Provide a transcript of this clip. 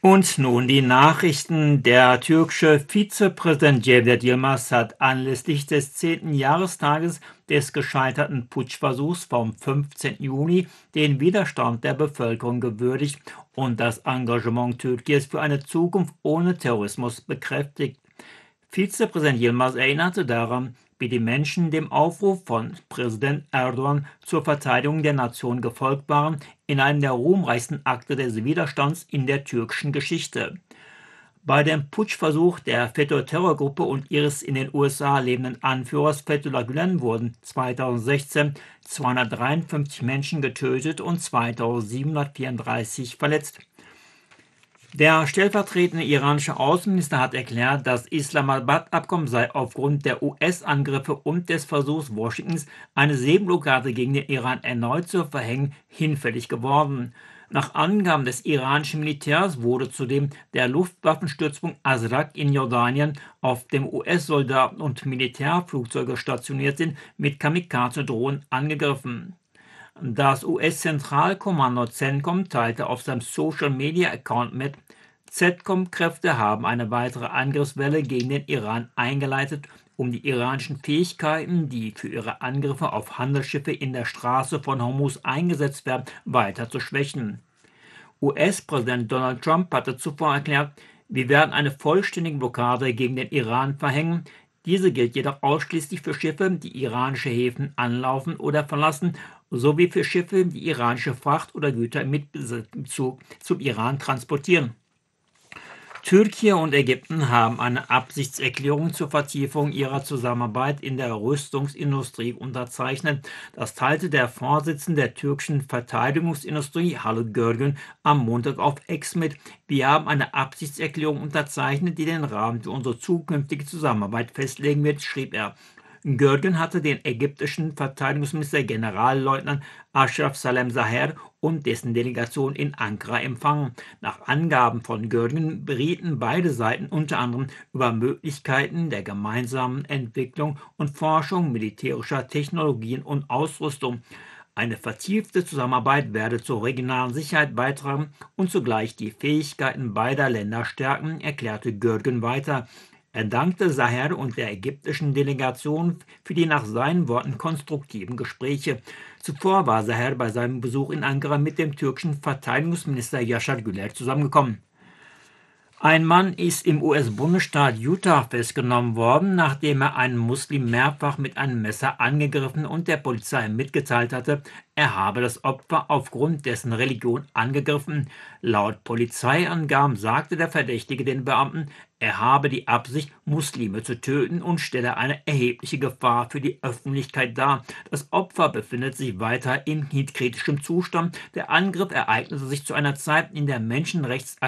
Und nun die Nachrichten. Der türkische Vizepräsident Cevdet Yılmaz hat anlässlich des 10. Jahrestages des gescheiterten Putschversuchs vom 15. Juni den Widerstand der Bevölkerung gewürdigt und das Engagement Türkiens für eine Zukunft ohne Terrorismus bekräftigt. Vizepräsident Yılmaz erinnerte daran, wie die Menschen dem Aufruf von Präsident Erdogan zur Verteidigung der Nation gefolgt waren, in einem der ruhmreichsten Akte des Widerstands in der türkischen Geschichte. Bei dem Putschversuch der FETÖ-Terrorgruppe und ihres in den USA lebenden Anführers Fethullah Gülen wurden 2016 253 Menschen getötet und 2734 verletzt. Der stellvertretende iranische Außenminister hat erklärt, das Islamabad-Abkommen sei aufgrund der US-Angriffe und des Versuchs Washingtons, eine Seeblockade gegen den Iran erneut zu verhängen, hinfällig geworden. Nach Angaben des iranischen Militärs wurde zudem der Luftwaffenstützpunkt Azraq in Jordanien, auf dem US-Soldaten und Militärflugzeuge stationiert sind, mit Kamikaze-Drohnen angegriffen. Das US-Zentralkommando CENTCOM teilte auf seinem Social-Media-Account mit, CENTCOM-Kräfte haben eine weitere Angriffswelle gegen den Iran eingeleitet, um die iranischen Fähigkeiten, die für ihre Angriffe auf Handelsschiffe in der Straße von Hormuz eingesetzt werden, weiter zu schwächen. US-Präsident Donald Trump hatte zuvor erklärt, wir werden eine vollständige Blockade gegen den Iran verhängen. Diese gilt jedoch ausschließlich für Schiffe, die iranische Häfen anlaufen oder verlassen, sowie für Schiffe, die iranische Fracht oder Güter mit Bezug zum Iran transportieren. Türkei und Ägypten haben eine Absichtserklärung zur Vertiefung ihrer Zusammenarbeit in der Rüstungsindustrie unterzeichnet. Das teilte der Vorsitzende der türkischen Verteidigungsindustrie, Haluk Görgün, am Montag auf X mit. Wir haben eine Absichtserklärung unterzeichnet, die den Rahmen für unsere zukünftige Zusammenarbeit festlegen wird, schrieb er. Görgün hatte den ägyptischen Verteidigungsminister Generalleutnant Ashraf Salem Saher und dessen Delegation in Ankara empfangen. Nach Angaben von Görgün berieten beide Seiten unter anderem über Möglichkeiten der gemeinsamen Entwicklung und Forschung militärischer Technologien und Ausrüstung. Eine vertiefte Zusammenarbeit werde zur regionalen Sicherheit beitragen und zugleich die Fähigkeiten beider Länder stärken, erklärte Görgün weiter. Er dankte Saher und der ägyptischen Delegation für die nach seinen Worten konstruktiven Gespräche. Zuvor war Saher bei seinem Besuch in Ankara mit dem türkischen Verteidigungsminister Yaşar Güler zusammengekommen. Ein Mann ist im US-Bundesstaat Utah festgenommen worden, nachdem er einen Muslim mehrfach mit einem Messer angegriffen und der Polizei mitgeteilt hatte, er habe das Opfer aufgrund dessen Religion angegriffen. Laut Polizeiangaben sagte der Verdächtige den Beamten, er habe die Absicht, Muslime zu töten und stelle eine erhebliche Gefahr für die Öffentlichkeit dar. Das Opfer befindet sich weiter in kritischem Zustand. Der Angriff ereignete sich zu einer Zeit, in der Menschenrechts